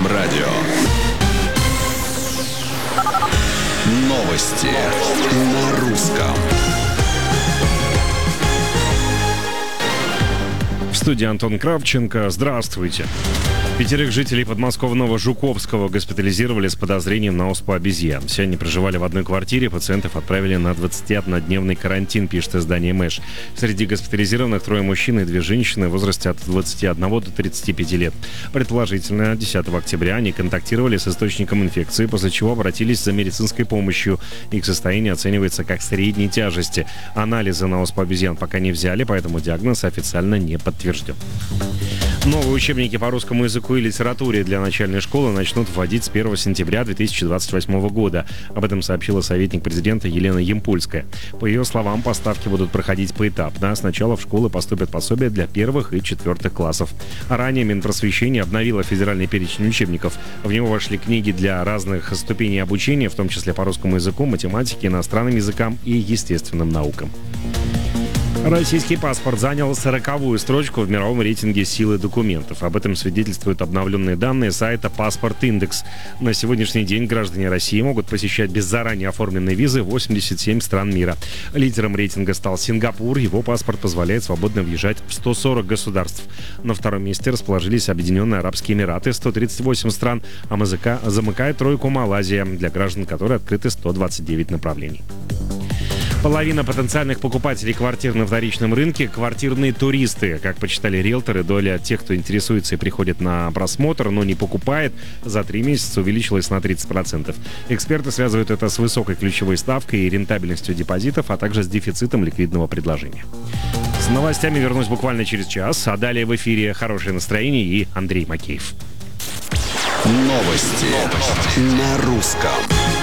Правильном радио. Новости на русском. В студии Антон Кравченко. Здравствуйте. 5 жителей подмосковного Жуковского госпитализировали с подозрением на оспу обезьян. Все они проживали в одной квартире, пациентов отправили на 21-дневный карантин, пишет издание МЭШ. Среди госпитализированных 3 мужчин и 2 женщины в возрасте от 21 до 35 лет. Предположительно, 10 октября они контактировали с источником инфекции, после чего обратились за медицинской помощью. Их состояние оценивается как средней тяжести. Анализы на оспу обезьян пока не взяли, поэтому диагноз официально не подтвержден. Новые учебники по русскому языку и литературе для начальной школы начнут вводить с 1 сентября 2028 года. Об этом сообщила советник президента Елена Ямпольская. По ее словам, поставки будут проходить поэтапно. Сначала в школы поступят пособия для 1 и 4 классов. Ранее Минпросвещение обновило федеральный перечень учебников. В него вошли книги для разных ступеней обучения, в том числе по русскому языку, математике, иностранным языкам и естественным наукам. Российский паспорт занял 40-ю строчку в мировом рейтинге силы документов. Об этом свидетельствуют обновленные данные сайта «Паспорт Индекс». На сегодняшний день граждане России могут посещать без заранее оформленной визы 87 стран мира. Лидером рейтинга стал Сингапур. Его паспорт позволяет свободно въезжать в 140 государств. На втором месте расположились Объединенные Арабские Эмираты, 138 стран, а замыкает тройку Малайзия, для граждан которой открыты 129 направлений. Половина потенциальных покупателей квартир на вторичном рынке – квартирные туристы. Как почитали риэлторы, доля тех, кто интересуется и приходит на просмотр, но не покупает, за 3 месяца увеличилась на 30%. Эксперты связывают это с высокой ключевой ставкой и рентабельностью депозитов, а также с дефицитом ликвидного предложения. С новостями вернусь буквально через час, а далее в эфире хорошее настроение и Андрей Макеев. Новости на русском.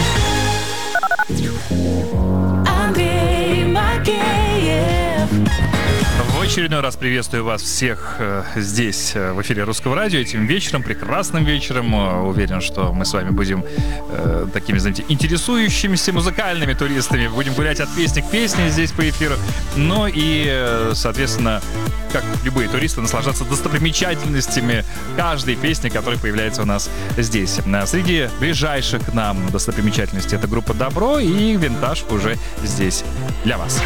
В очередной раз приветствую вас всех здесь, в эфире Русского радио, этим вечером, прекрасным вечером. Уверен, что мы с вами будем такими, знаете, интересующимися музыкальными туристами. Будем гулять от песни к песне здесь по эфиру. Ну и, соответственно, как любые туристы, наслаждаться достопримечательностями каждой песни, которая появляется у нас здесь. Среди ближайших к нам достопримечательностей это группа «Добро» и «Винтаж» уже здесь для вас.